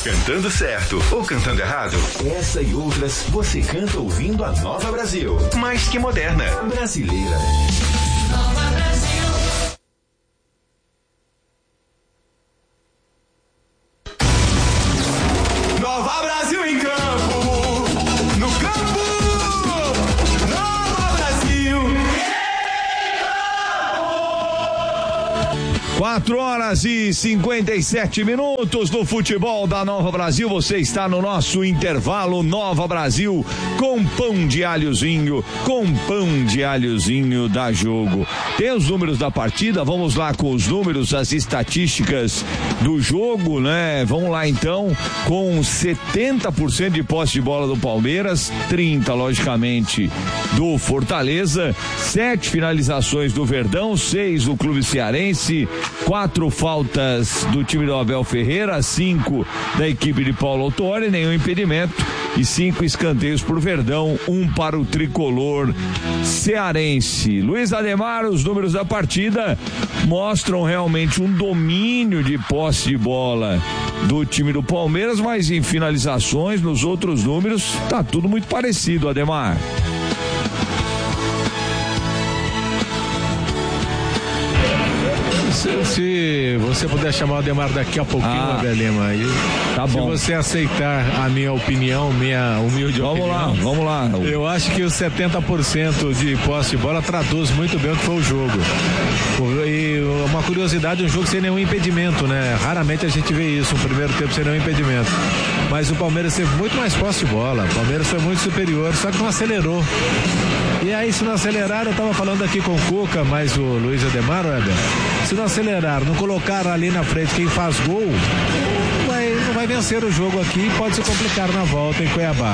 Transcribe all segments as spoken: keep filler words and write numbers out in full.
Cantando certo ou cantando errado? Essa e outras você canta ouvindo a Nova Brasil. Mais que moderna. Brasileira. Nova Brasil. Nova Brasil em campo. No campo. Nova Brasil. Quatro horas e cinquenta e sete minutos do futebol da Nova Brasil. Você está no nosso intervalo Nova Brasil com pão de alhozinho, com pão de alhozinho da Jogo. Tem os números da partida, vamos lá com os números, as estatísticas do jogo, né? Vamos lá então, com setenta por cento de posse de bola do Palmeiras, trinta logicamente do Fortaleza, sete finalizações do Verdão, seis do Clube Cearense, quatro faltas do time do Abel Ferreira, cinco da equipe de Paulo Autuori, nenhum impedimento e cinco escanteios para o Verdão, um para o tricolor cearense. Luiz Ademar, os números da partida mostram realmente um domínio de posse de bola do time do Palmeiras, mas em finalizações, nos outros números, tá tudo muito parecido, Ademar. Se, se você puder chamar o Ademar daqui a pouquinho, ah, Abel Lima, aí, tá bom. Se você aceitar a minha opinião, minha humilde vamos opinião. Vamos lá, vamos lá. Eu acho que os setenta por cento de posse de bola traduz muito bem o que foi o jogo. E uma curiosidade, um jogo sem nenhum impedimento, né? Raramente a gente vê isso, um primeiro tempo sem nenhum impedimento. Mas o Palmeiras teve muito mais posse de bola, o Palmeiras foi muito superior, só que não acelerou. E aí, se não acelerar, eu tava falando aqui com o Cuca, mas o Luiz Ademar, Weber, se não acelerar, não colocar ali na frente quem faz gol, não vai, não vai vencer o jogo aqui e pode se complicar na volta em Cuiabá.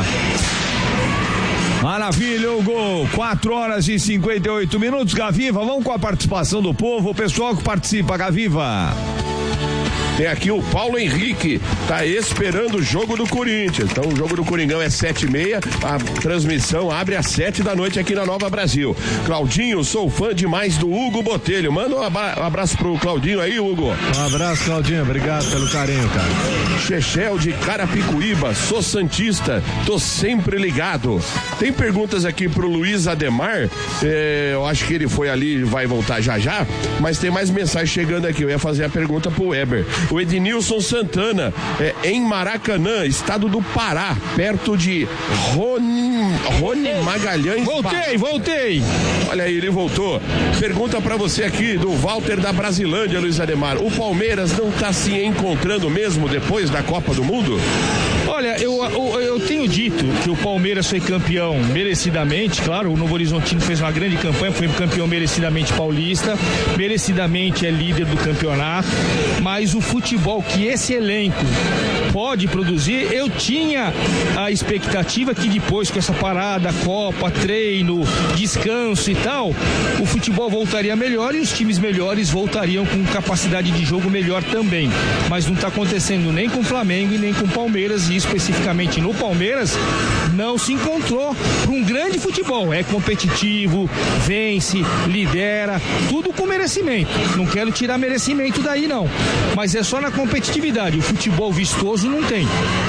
Maravilha, o gol, quatro horas e cinquenta e oito minutos, Gaviva, vamos com a participação do povo, o pessoal que participa, Gaviva. Tem aqui o Paulo Henrique, tá esperando o jogo do Corinthians. Então o jogo do Coringão é sete e meia, a transmissão abre às sete da noite aqui na Nova Brasil. Claudinho, sou fã demais do Hugo Botelho. Manda um abraço pro Claudinho aí, Hugo. Um abraço, Claudinho, obrigado pelo carinho, cara. Chechel de Carapicuíba, sou santista, tô sempre ligado. Tem perguntas aqui pro Luiz Ademar, é, eu acho que ele foi ali, vai voltar já já, mas tem mais mensagens chegando aqui, eu ia fazer a pergunta pro Weber. O Ednilson Santana, é, em Maracanã, estado do Pará, perto de Rony, Rony Magalhães. Voltei, voltei. Olha aí, ele voltou. Pergunta pra você aqui do Walter da Brasilândia, Luiz Ademar. O Palmeiras não tá se encontrando mesmo depois da Copa do Mundo? Olha, eu, eu, eu tenho dito que o Palmeiras foi campeão merecidamente, claro, o Novo Horizontino fez uma grande campanha, foi campeão merecidamente paulista, merecidamente é líder do campeonato, mas o futebol que esse elenco pode produzir, eu tinha a expectativa que depois com essa parada, Copa, treino, descanso e tal, o futebol voltaria melhor e os times melhores voltariam com capacidade de jogo melhor também, mas não está acontecendo nem com o Flamengo e nem com o Palmeiras, e especificamente no Palmeiras não se encontrou para um grande futebol, é competitivo, vence, lidera, tudo com merecimento, não quero tirar merecimento daí não, mas é só na competitividade, o futebol vistoso não tem.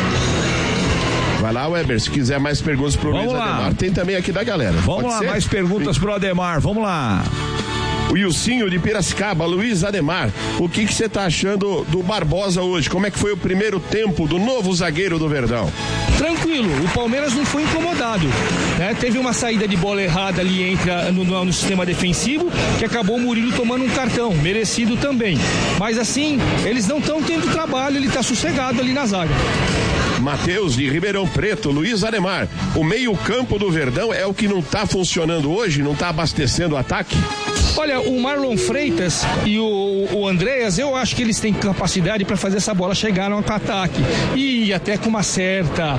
Vai lá, Weber, se quiser mais perguntas pro Luiz Ademar, tem também aqui da galera. Vamos Pode lá, ser? mais perguntas pro Ademar, vamos lá. O Ilcinho de Piracicaba, Luiz Ademar, o que que você tá achando do Barbosa hoje? Como é que foi o primeiro tempo do novo zagueiro do Verdão? Tranquilo, o Palmeiras não foi incomodado, né? Teve uma saída de bola errada ali entre a, no, no sistema defensivo, que acabou o Murilo tomando um cartão, merecido também. Mas assim, eles não estão tendo trabalho, ele tá sossegado ali na zaga. Matheus de Ribeirão Preto, Luiz Ademar, o meio campo do Verdão é o que não tá funcionando hoje, não tá abastecendo o ataque? Olha, o Marlon Freitas e o, o Andreas, eu acho que eles têm capacidade para fazer essa bola chegar no ataque. E até com uma certa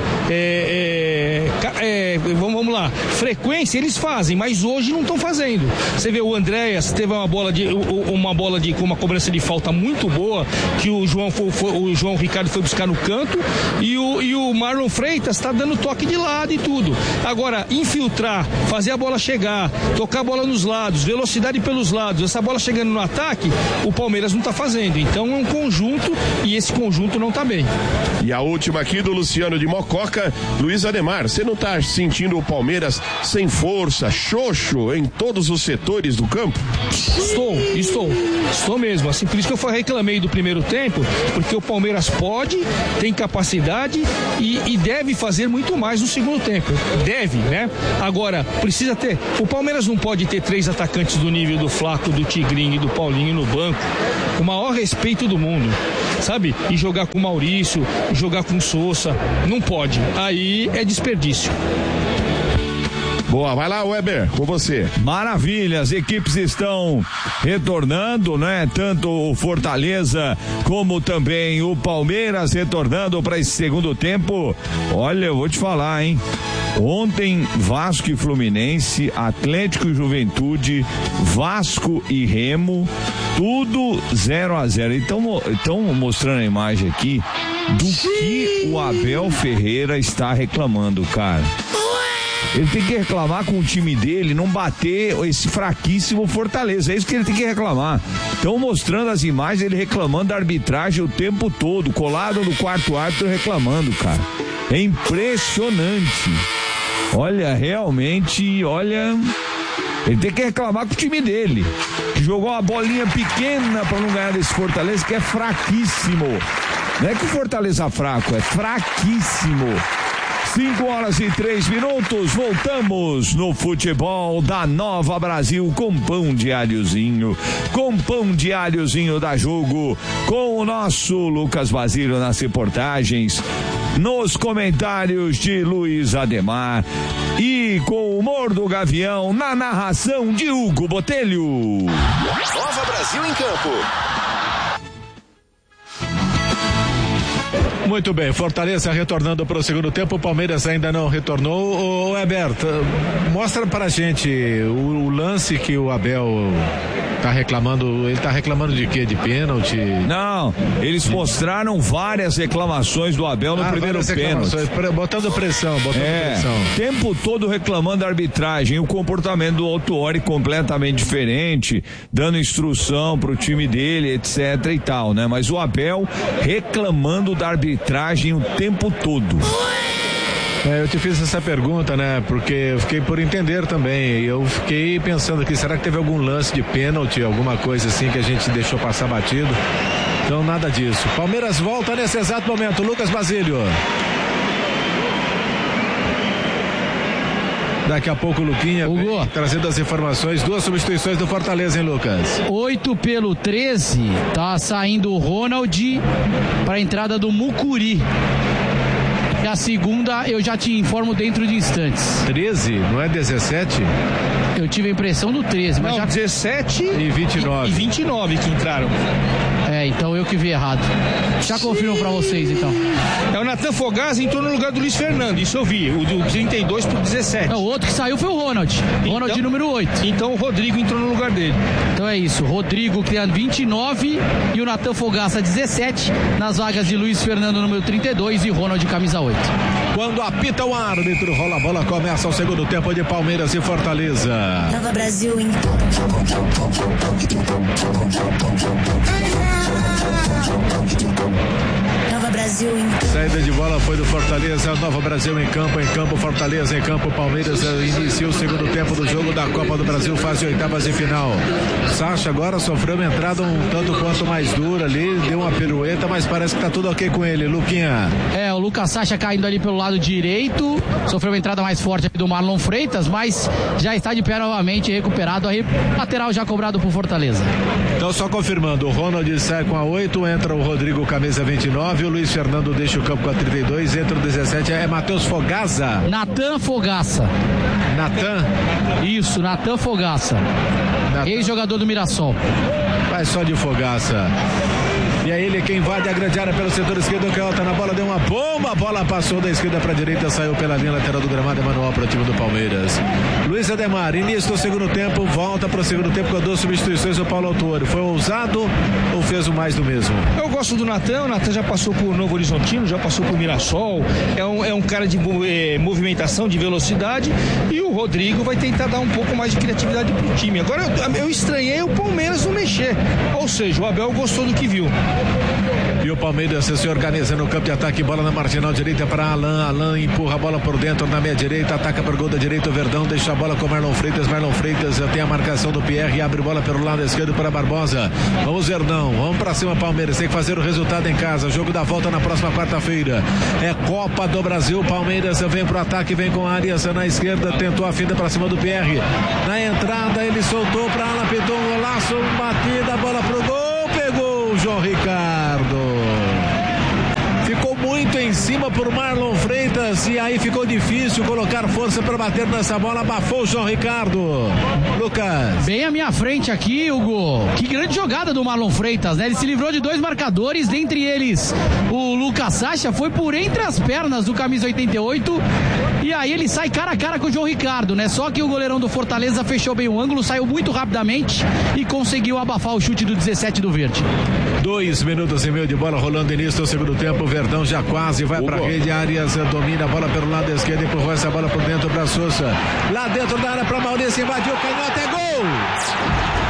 é, é, é, vamos, vamos lá, frequência eles fazem, mas hoje não estão fazendo. Você vê o Andreas teve uma bola de uma bola de com uma cobrança de falta muito boa, que o João foi, foi, o João Ricardo foi buscar no canto, e o, e o Marlon Freitas está dando toque de lado e tudo. Agora, infiltrar, fazer a bola chegar, tocar a bola nos lados, velocidade pelos lados. Essa bola chegando no ataque, o Palmeiras não tá fazendo. Então é um conjunto e esse conjunto não tá bem. E a última aqui do Luciano de Mococa. Luiz Ademar, você não tá sentindo o Palmeiras sem força, xoxo em todos os setores do campo? Estou, estou, estou mesmo. Assim, por isso que eu reclamei do primeiro tempo, porque o Palmeiras pode, tem capacidade e, e deve fazer muito mais no segundo tempo. Deve, né? Agora, precisa ter. O Palmeiras não pode ter três atacantes do nível do Flaco, do Tigrinho e do Paulinho no banco. O maior respeito do mundo, sabe? E jogar com o Maurício, jogar com o Sousa. Não pode. Aí é desperdício. Boa, vai lá, Weber, com você. Maravilha, as equipes estão retornando, né? Tanto o Fortaleza como também o Palmeiras retornando para esse segundo tempo. Olha, eu vou te falar, hein? Ontem, Vasco e Fluminense, Atlético e Juventude, Vasco e Remo, tudo zero a zero. Então, estão mostrando a imagem aqui do que o Abel Ferreira está reclamando, cara. Ele tem que reclamar com o time dele, não bater esse fraquíssimo Fortaleza. É isso que ele tem que reclamar. Estão mostrando as imagens, ele reclamando da arbitragem o tempo todo, colado no quarto árbitro reclamando, cara. É impressionante. Olha, realmente, olha... Ele tem que reclamar com o time dele, que jogou uma bolinha pequena para não ganhar desse Fortaleza, que é fraquíssimo. Não é que o Fortaleza é fraco, é fraquíssimo. cinco horas e três minutos, voltamos no futebol da Nova Brasil com pão de alhozinho, com pão de alhozinho da Jogo, com o nosso Lucas Basílio nas reportagens, nos comentários de Luiz Ademar e com o humor do Gavião na narração de Hugo Botelho. Nova Brasil em campo. Muito bem, Fortaleza retornando para o segundo tempo, o Palmeiras ainda não retornou. Ô, Alberto, mostra pra gente o, o lance que o Abel tá reclamando. Ele tá reclamando de quê? De pênalti? Não, eles mostraram várias reclamações do Abel no ah, primeiro pênalti. Botando pressão, botando é, pressão. O tempo todo reclamando da arbitragem, o comportamento do Autuori completamente diferente, dando instrução pro time dele, etc e tal, né? Mas o Abel reclamando da arbitragem o tempo todo. É, eu te fiz essa pergunta, né? Porque eu fiquei por entender também. Eu fiquei pensando aqui, será que teve algum lance de pênalti, alguma coisa assim que a gente deixou passar batido? Então nada disso. Palmeiras volta nesse exato momento. Lucas Basílio. Daqui a pouco o Luquinha vem, trazendo as informações. Duas substituições do Fortaleza, hein, Lucas? oito pelo treze, tá saindo o Ronald para a entrada do Mucuri. E a segunda eu já te informo dentro de instantes. treze, não é dezessete? Eu tive a impressão do treze, mas não, já... dezessete e vinte e nove. E vinte e nove que entraram. É, então eu que vi errado. Já confirmo pra vocês, então. É o Natan Fogaz entrou no lugar do Luiz Fernando, isso eu vi, o do trinta e dois pro dezessete. Não, o outro que saiu foi o Ronald, Ronald então, número oito. Então o Rodrigo entrou no lugar dele. Então é isso, Rodrigo criando vinte e nove e o Natan Fogaça dezessete, nas vagas de Luiz Fernando número trinta e dois e Ronald camisa oito. Quando apita o árbitro, rola a bola, começa o segundo tempo de Palmeiras e Fortaleza. Nova Brasil em Nova Brasil em Saída de bola foi do Fortaleza, Nova Brasil em campo, em campo, Fortaleza em campo, Palmeiras inicia o segundo tempo do jogo da Copa do Brasil, fase oitavas e final. Sacha agora sofreu uma entrada um tanto quanto mais dura ali, deu uma pirueta, mas parece que tá tudo ok com ele, Luquinha. É, o Lucas Sacha caindo ali pelo lado direito, sofreu uma entrada mais forte do Marlon Freitas, mas já está de pé novamente, recuperado, aí lateral já cobrado por Fortaleza. Então só confirmando, o Ronald sai com a oito, entra o Rodrigo camisa vinte e nove, o Luiz Fernando deixa o campo com a trinta e dois, entra o dezessete, é Matheus Fogaça. Natan Fogaça. Natan? Isso, Natan Fogaça. Natan. Ex-jogador do Mirassol. Vai só de Fogaça. E aí ele quem invade a grande área pelo setor esquerdo, que alta na bola, deu uma bomba, a bola passou da esquerda para a direita, saiu pela linha lateral do gramado, é manual para o time do Palmeiras. Luiz Ademar, início do segundo tempo, volta para o segundo tempo com duas substituições do Paulo Autuori. Foi ousado ou fez o mais do mesmo? Eu gosto do Natan, o Natan já passou por Novo Horizontino, já passou por Mirassol, é um, é um cara de eh, movimentação, de velocidade, e o Rodrigo vai tentar dar um pouco mais de criatividade pro time. Agora eu, eu estranhei o Palmeiras não mexer, ou seja, o Abel gostou do que viu. E o Palmeiras se organiza no campo de ataque, bola na marginal direita para Alan, Alan empurra a bola por dentro na meia direita, ataca para o gol da direita, o Verdão deixa a bola com Marlon Freitas, Marlon Freitas tem a marcação do Pierre e abre bola pelo lado esquerdo para Barbosa. Vamos Verdão, vamos para cima Palmeiras, tem que fazer o resultado em casa, jogo da volta na próxima quarta-feira, é Copa do Brasil, Palmeiras vem pro ataque, vem com Arias na esquerda, tentou a finta para cima do Pierre, na entrada ele soltou para Alan, pintou um golaço, batida, bola pro gol, pegou o João Ricardo. Ficou muito em cima por Marlon Freitas e aí ficou difícil colocar força para bater nessa bola, abafou o João Ricardo. Lucas. Bem à minha frente aqui, Hugo. Que grande jogada do Marlon Freitas, né? Ele se livrou de dois marcadores, dentre eles o Lucas Sacha, foi por entre as pernas do camisa oitenta e oito e aí ele sai cara a cara com o João Ricardo, né? Só que o goleirão do Fortaleza fechou bem o ângulo, saiu muito rapidamente e conseguiu abafar o chute do dezessete do Verde. Dois minutos e meio de bola rolando início do segundo tempo, o Verdão já quase vai para a rede, Arias domina a bola pelo lado esquerdo, empurrou essa bola por dentro para Sousa, lá dentro da área para Maurício, invadiu, canhota, é gol!